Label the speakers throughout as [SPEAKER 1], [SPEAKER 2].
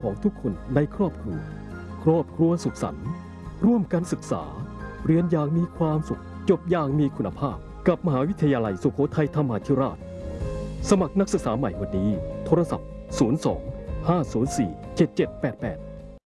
[SPEAKER 1] ของทุกคนในครอบครัวสุขสันต์ร่วมกันศึกษาเรียนอย่างมีความสุขจบอย่างมีคุณภาพกับมหาวิทยาลัยสุโขทัยธรรมาธิราชสมัครนักศึกษาใหม่วันนี้โทรศัพท์02 504 7788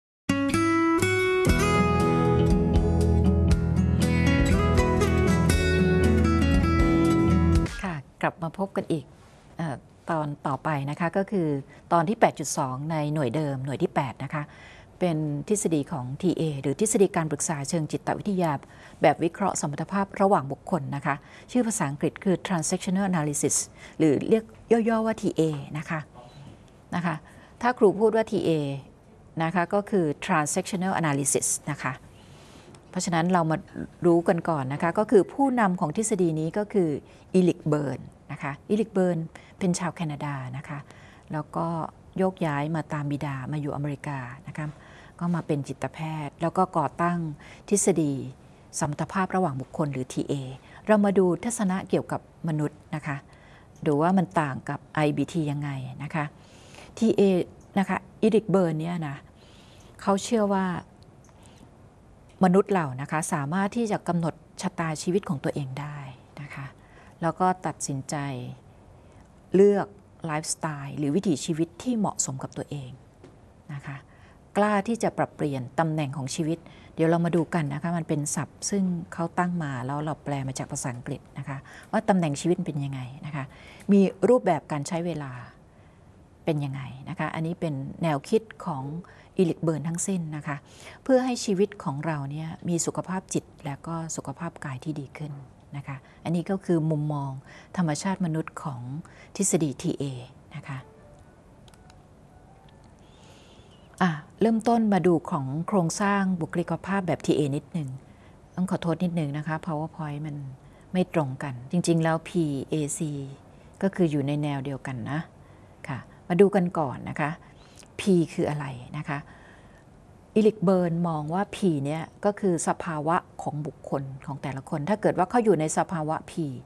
[SPEAKER 2] กลับมาพบกันอีกตอนต่อไปนะคะก็คือตอนที่ 8.2 ในหน่วยเดิมหน่วยที่ 8 นะคะเป็นทฤษฎีของ TA หรือทฤษฎีการปรึกษาเชิงจิตวิทยาแบบวิเคราะห์สมรรถภาพระหว่างบุคคลนะคะชื่อภาษาอังกฤษคือ transactional analysis หรือเรียกย่อๆว่า TA นะคะถ้าครูพูดว่า TA นะคะก็คือ transactional analysis นะคะเพราะฉะนั้นเรามารู้กันก่อนนะคะก็คือผู้นำของทฤษฎีนี้ก็คืออีลิกเบิร์นนะคะอีลิกเบิร์นเป็นชาวแคนาดานะคะแล้วก็โยกย้ายมาตามบิดามาอยู่อเมริกานะคะก็มาเป็นจิตแพทย์แล้วก็ก่อตั้งทฤษฎีสมรรถภาพระหว่างบุคคลหรือ TA เรามาดูทัศนะเกี่ยวกับมนุษย์นะคะดูว่ามันต่างกับ IBT ยังไงนะคะ TA นะคะอีลิกเบิร์นเนี่ยนะเขาเชื่อว่ามนุษย์เรานะคะสามารถที่จะกำหนดชะตาชีวิตของตัวเองได้นะคะแล้วก็ตัดสินใจเลือกไลฟ์สไตล์หรือวิถีชีวิตที่เหมาะสมกับตัวเองนะคะกล้าที่จะปรับเปลี่ยนตำแหน่งของชีวิตเดี๋ยวเรามาดูกันนะคะมันเป็นศัพท์ซึ่งเขาตั้งมาแล้วเราแปลมาจากภาษาอังกฤษนะคะว่าตำแหน่งชีวิตเป็นยังไงนะคะมีรูปแบบการใช้เวลาเป็นยังไงนะคะอันนี้เป็นแนวคิดของอีลิกเบิร์นทั้งสิ้นนะคะเพื่อให้ชีวิตของเราเนี่ยมีสุขภาพจิตและก็สุขภาพกายที่ดีขึ้นนะคะอันนี้ก็คือมุมมองธรรมชาติมนุษย์ของทฤษฎี TA นะคะเริ่มต้นมาดูของโครงสร้างบุคลิกภาพแบบ TA นิดหนึ่งต้องขอโทษนิดหนึ่งนะคะ PowerPoint มันไม่ตรงกันจริงๆแล้ว PAC ก็คืออยู่ในแนวเดียวกันนะค่ะมาดูกันก่อนนะคะ P คืออะไรนะคะอีลิกเบิร์นมองว่า P เนี่ยก็คือสภาวะของบุคคลของแต่ละคนถ้าเกิดว่าเขาอยู่ในสภาวะ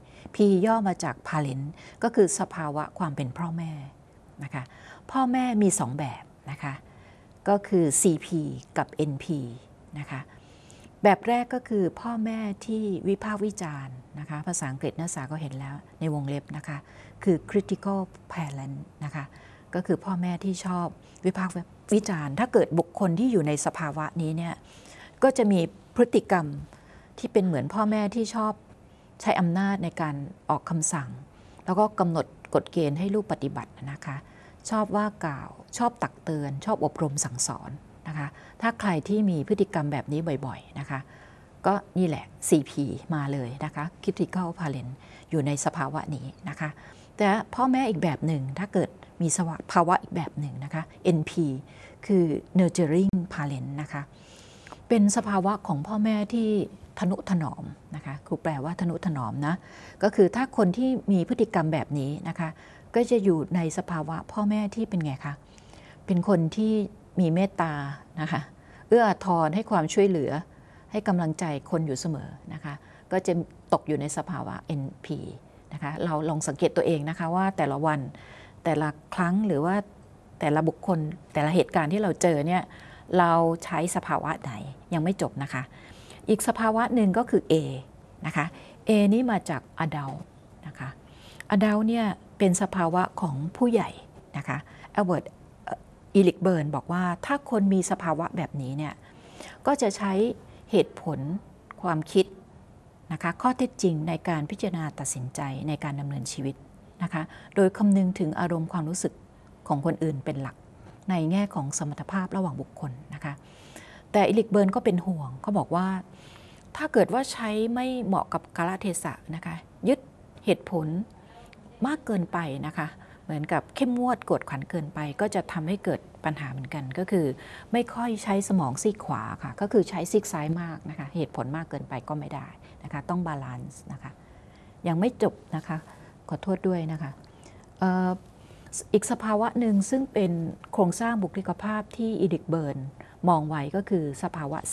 [SPEAKER 2] P ย่อมาจาก parent ก็คือสภาวะความเป็นพ่อแม่นะคะพ่อแม่มี2แบบนะคะก็คือ CP กับ NP นะคะแบบแรกก็คือพ่อแม่ที่วิพากษ์วิจารณ์นะคะภาษาอังกฤษนักศึกษาก็เห็นแล้วในวงเล็บนะคะคือ critical parent นะคะก็คือพ่อแม่ที่ชอบวิพากษ์วิจารณ์ถ้าเกิดบุคคลที่อยู่ในสภาวะนี้เนี่ยก็จะมีพฤติกรรมที่เป็นเหมือนพ่อแม่ที่ชอบใช้อำนาจในการออกคำสั่งแล้วก็กำหนดกฎเกณฑ์ให้ลูกปฏิบัตินะคะชอบว่ากล่าวชอบตักเตือนชอบอบรมสั่งสอนนะคะถ้าใครที่มีพฤติกรรมแบบนี้บ่อยๆนะคะก็นี่แหละ CP มาเลยนะคะ critical parent อยู่ในสภาวะนี้นะคะแต่พ่อแม่อีกแบบหนึ่งถ้าเกิดมีภาวะอีกแบบหนึ่งนะคะ NP คือ nurturing parent นะคะเป็นสภาวะของพ่อแม่ที่ทนุถนอมนะคะครูแปลว่าทนุถนอมนะก็คือถ้าคนที่มีพฤติกรรมแบบนี้นะคะก็จะอยู่ในสภาวะพ่อแม่ที่เป็นไงคะเป็นคนที่มีเมตตานะคะเอื้ออาทรให้ความช่วยเหลือให้กำลังใจคนอยู่เสมอนะคะก็จะตกอยู่ในสภาวะ NP นะคะเราลองสังเกตตัวเองนะคะว่าแต่ละวันแต่ละครั้งหรือว่าแต่ละบุคคลแต่ละเหตุการณ์ที่เราเจอเนี่ยเราใช้สภาวะไหนยังไม่จบนะคะอีกสภาวะหนึ่งก็คือ A นะคะ A นี้มาจาก adult นะคะ adult เนี่ยเป็นสภาวะของผู้ใหญ่นะคะอัลเบิร์ตอีลิกเบิร์นบอกว่าถ้าคนมีสภาวะแบบนี้เนี่ยก็จะใช้เหตุผลความคิดนะคะข้อเท็จจริงในการพิจารณาตัดสินใจในการดำเนินชีวิตนะคะโดยคำนึงถึงอารมณ์ความรู้สึกของคนอื่นเป็นหลักในแง่ของสมรรถภาพระหว่างบุคคลนะคะแต่อีลิกเบิร์นก็เป็นห่วงเขาบอกว่าถ้าเกิดว่าใช้ไม่เหมาะกับกาลเทศะนะคะยึดเหตุผลมากเกินไปนะคะเหมือนกับเข้มงวดกวดขันเกินไปก็จะทำให้เกิดปัญหาเหมือนกันก็คือไม่ค่อยใช้สมองซีกขวาค่ะก็คือใช้ซีกซ้ายมากนะคะเหตุผลมากเกินไปก็ไม่ได้นะคะต้องบาลานซ์นะคะยังไม่จบนะคะขอโทษด้วยนะคะอีกสภาวะหนึ่งซึ่งเป็นโครงสร้างบุคลิกภาพที่อีลิกเบิร์นมองไว้ก็คือสภาวะ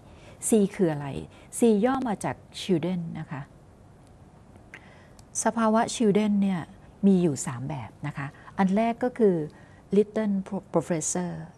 [SPEAKER 2] C คืออะไร C ย่อมาจาก children นะคะสภาวะ children เนี่ยมีอยู่3แบบนะคะอันแรกก็คือ little professor